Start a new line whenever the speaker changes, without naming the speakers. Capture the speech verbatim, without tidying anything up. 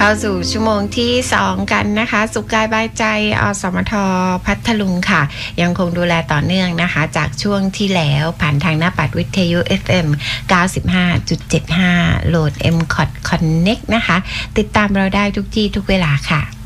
เข้าสู่ชั่วโมงที่สองกันนะคะสุขกายบายใจอสมทพัทลุงค่ะยังคงดูแลต่อเนื่องนะคะจากช่วงที่แล้วผ่านทางหน้าปัดวิทยุ เอฟ เอ็ม เก้าสิบห้าจุดเจ็ดห้า โหลด เอ็ม ซี โอ ที Connect นะคะติดตามเราได้ทุกที่ทุกเวลาค่ะ